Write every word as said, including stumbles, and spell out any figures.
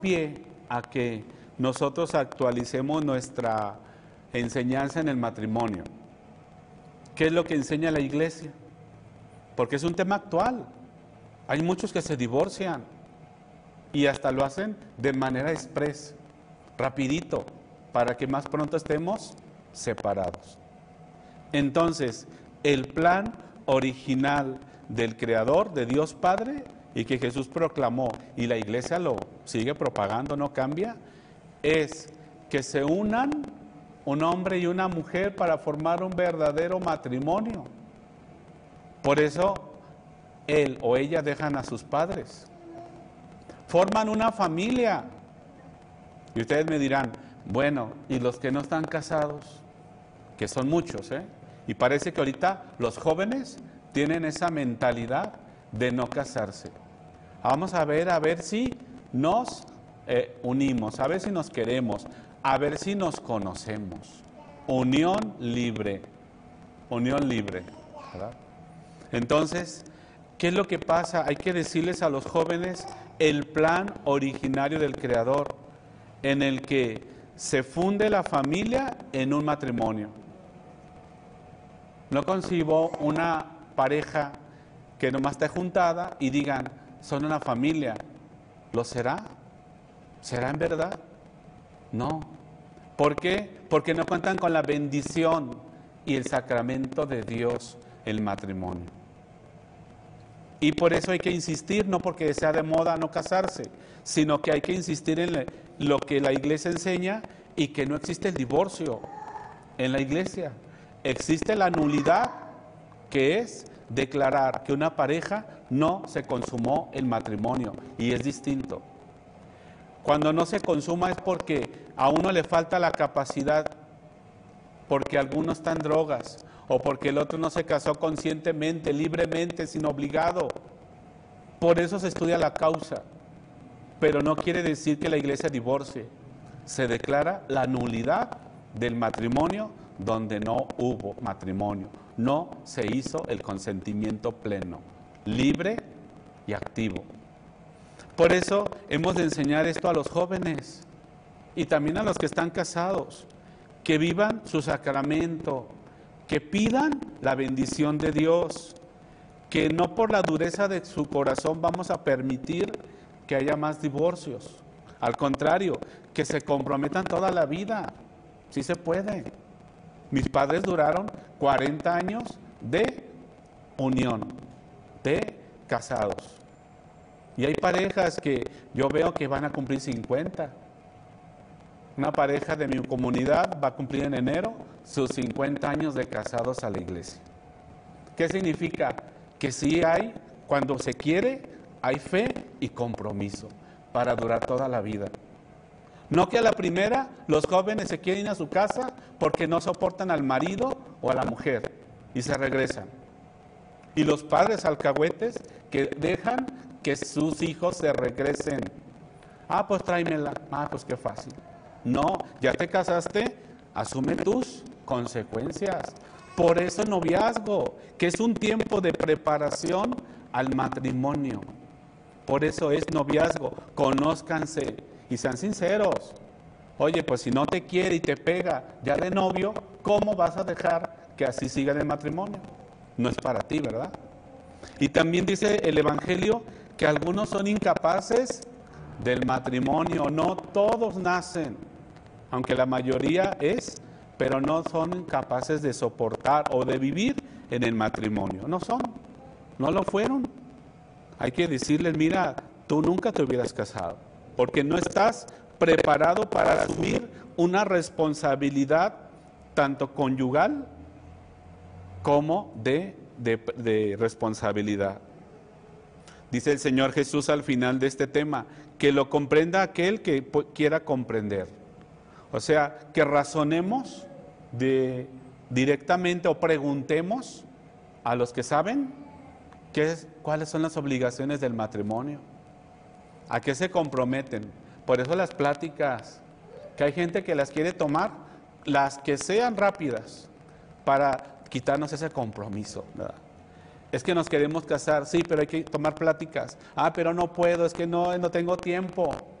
pie a que nosotros actualicemos nuestra enseñanza en el matrimonio. ¿Qué es lo que enseña la iglesia? Porque es un tema actual. Hay muchos que se divorcian y hasta lo hacen de manera express, rapidito, para que más pronto estemos separados. Entonces, el plan original del Creador, de Dios Padre, y que Jesús proclamó, y la iglesia lo sigue propagando, no cambia, es que se unan un hombre y una mujer para formar un verdadero matrimonio. Por eso, él o ella dejan a sus padres, forman una familia. Y ustedes me dirán, bueno, ¿y los que no están casados? Que son muchos, ¿eh? Y parece que ahorita los jóvenes tienen esa mentalidad de no casarse. Vamos a ver, a ver si nos eh, unimos, a ver si nos queremos, a ver si nos conocemos. Unión libre, unión libre, ¿verdad? Entonces, ¿qué es lo que pasa? Hay que decirles a los jóvenes el plan originario del Creador, en el que se funde la familia en un matrimonio. No concibo una pareja que nomás esté juntada y digan, son una familia. ¿Lo será? ¿Será en verdad? No. ¿Por qué? Porque no cuentan con la bendición y el sacramento de Dios, el matrimonio. Y por eso hay que insistir, no porque sea de moda no casarse, sino que hay que insistir en lo que la iglesia enseña y que no existe el divorcio en la iglesia. Existe la nulidad, que es declarar que una pareja no se consumó el matrimonio, y es distinto. Cuando no se consuma es porque a uno le falta la capacidad, porque alguno está en drogas, o porque el otro no se casó conscientemente, libremente, sin obligado. Por eso se estudia la causa, pero no quiere decir que la iglesia divorcie. Se declara la nulidad del matrimonio donde no hubo matrimonio, no se hizo el consentimiento pleno, libre y activo. Por eso hemos de enseñar esto a los jóvenes y también a los que están casados, que vivan su sacramento, que pidan la bendición de Dios, que no por la dureza de su corazón vamos a permitir que haya más divorcios. Al contrario, que se comprometan toda la vida, sí se puede. Mis padres duraron cuarenta años de unión, de casados. Y hay parejas que yo veo que van a cumplir cincuenta. Una pareja de mi comunidad va a cumplir en enero sus cincuenta años de casados a la iglesia. ¿Qué significa? Que sí hay, cuando se quiere, hay fe y compromiso para durar toda la vida. No que a la primera los jóvenes se quieren ir a su casa porque no soportan al marido o a la mujer y se regresan. Y los padres alcahuetes que dejan que sus hijos se regresen. Ah, pues tráemela. Ah, pues qué fácil. No, ya te casaste, asume tus consecuencias. Por eso el noviazgo, que es un tiempo de preparación al matrimonio. Por eso es noviazgo, conózcanse y sean sinceros. Oye, pues si no te quiere y te pega ya de novio, ¿cómo vas a dejar que así siga el matrimonio? No es para ti, ¿verdad? Y también dice el Evangelio que algunos son incapaces del matrimonio. No todos nacen, aunque la mayoría es, pero no son capaces de soportar o de vivir en el matrimonio. No son, no lo fueron. Hay que decirles, mira, tú nunca te hubieras casado, porque no estás preparado para asumir una responsabilidad tanto conyugal como de, de, de responsabilidad. Dice el Señor Jesús al final de este tema, que lo comprenda aquel que quiera comprender. O sea, que razonemos de, directamente o preguntemos a los que saben qué es, cuáles son las obligaciones del matrimonio, a qué se comprometen. Por eso las pláticas, que hay gente que las quiere tomar, las que sean rápidas, para quitarnos ese compromiso, ¿verdad? Es que nos queremos casar, sí, pero hay que tomar pláticas. Ah, pero no puedo, es que no, no tengo tiempo.